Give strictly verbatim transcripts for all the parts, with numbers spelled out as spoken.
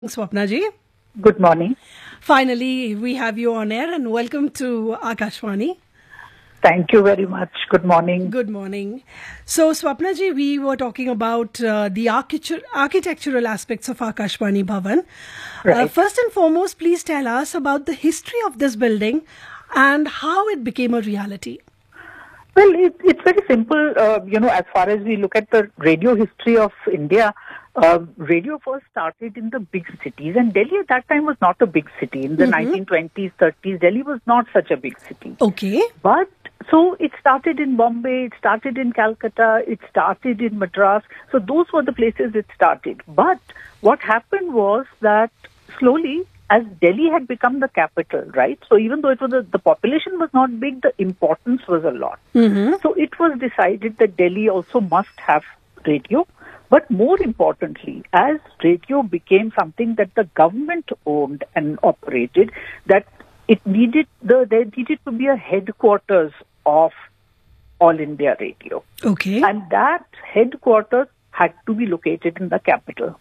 Swapna ji. Good morning. Finally, we have you on air and welcome to Akashvani. Thank you very much. Good morning. Good morning. So, Swapna ji, we were talking about uh, the architecture, architectural aspects of Akashvani Bhavan. Right. Uh, first and foremost, please tell us about the history of this building and how it became a reality. Well, it, it's very simple. Uh, you know, as far as we look at the radio history of India, uh, radio first started in the big cities, and Delhi at that time was not a big city. In the Mm-hmm. nineteen twenties, thirties, Delhi was not such a big city. Okay. But so it started in Bombay, it started in Calcutta, it started in Madras. So those were the places it started. But what happened was that slowly, as Delhi had become the capital, right? So even though it was a, the population was not big, the importance was a lot. Mm-hmm. So it was decided that Delhi also must have radio. But more importantly, as radio became something that the government owned and operated, that it needed the there needed to be a headquarters of All India Radio. Okay. And that headquarters had to be located in the capital.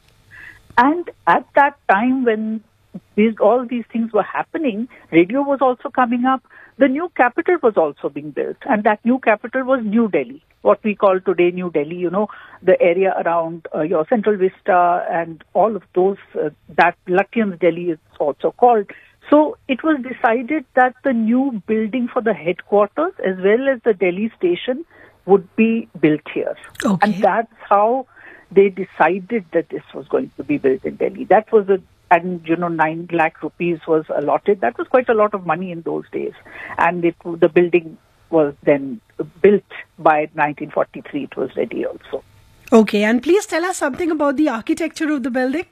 And at that time when these, all these things were happening, radio was also coming up. The new capital was also being built. And that new capital was New Delhi, what we call today New Delhi, you know, the area around uh, your Central Vista and all of those, uh, that Lutyens Delhi is also called. So it was decided that the new building for the headquarters as well as the Delhi station would be built here. Okay. And that's how they decided that this was going to be built in Delhi. That was a, and you know, nine lakh rupees was allotted. That was quite a lot of money in those days. And it, the building was then built by nineteen forty-three. It was ready also. Okay. And please tell us something about the architecture of the building.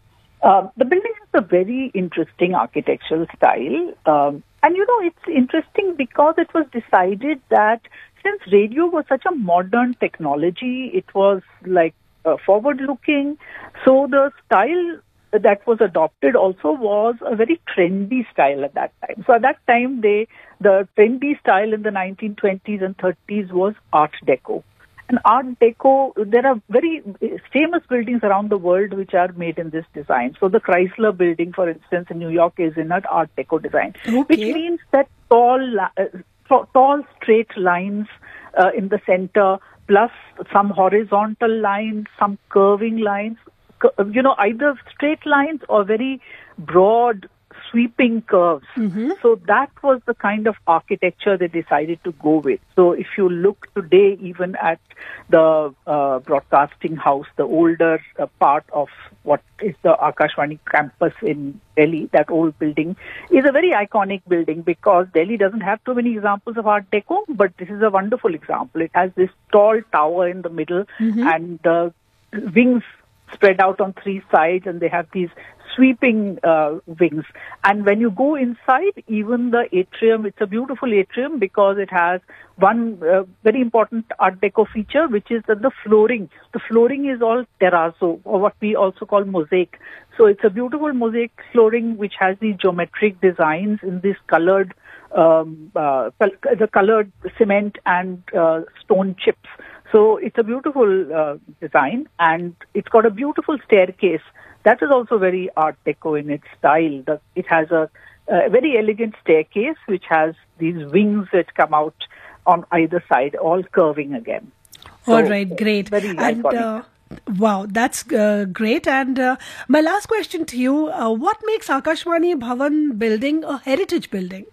Uh, the building has a very interesting architectural style. Um, and, you know, it's interesting because it was decided that since radio was such a modern technology, it was like uh, forward-looking. So the style that was adopted also was a very trendy style at that time. So at that time, they the trendy style in the nineteen twenties and thirties was Art Deco. And Art Deco, there are very famous buildings around the world which are made in this design. So the Chrysler building, for instance, in New York is in an Art Deco design, Okay. which means that tall, uh, tall straight lines uh, in the center, plus some horizontal lines, some curving lines, you know, either straight lines or very broad sweeping curves. Mm-hmm. So that was the kind of architecture they decided to go with. So if you look today even at the uh, broadcasting house, the older uh, part of what is the Akashvani campus in Delhi, that old building is a very iconic building because Delhi doesn't have too many examples of Art Deco, but this is a wonderful example. It has this tall tower in the middle Mm-hmm. and the wings spread out on three sides, and they have these sweeping uh, wings. And when you go inside, even the atrium, it's a beautiful atrium because it has one uh, very important Art Deco feature, which is that the flooring, the flooring is all terrazzo, or what we also call mosaic. So it's a beautiful mosaic flooring which has these geometric designs in this colored, um, uh, the colored cement and uh, stone chips. So it's a beautiful uh, design, and it's got a beautiful staircase. That is also very Art Deco in its style. The, it has a, a very elegant staircase which has these wings that come out on either side, all curving again. So, All right, great. Very and iconic. uh, wow, that's uh, great. And uh, my last question to you, uh, what makes Akashvani Bhavan building a heritage building?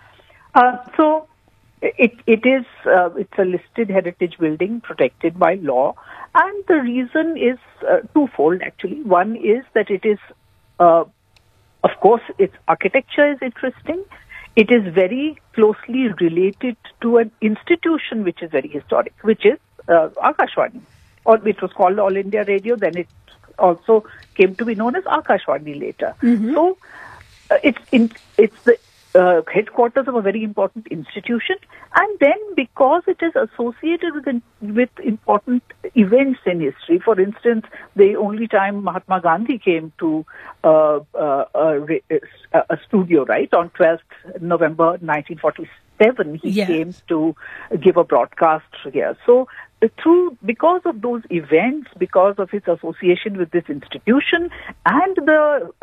Uh, so it it is uh, it's a listed heritage building protected by law, and the reason is uh, twofold actually. One is that it is, uh, of course, its architecture is interesting. It is very closely related to an institution which is very historic, which is uh, Akashvani, or which was called All India Radio. Then it also came to be known as Akashvani later. Mm-hmm. So uh, it's in, it's the uh, headquarters of a very important institution, and then because it is associated with, with important events in history. For instance, the only time Mahatma Gandhi came to uh, uh, a, a studio, right, on twelfth November nineteen forty-seven, he yes. came to give a broadcast here. So through, because of those events, because of its association with this institution and the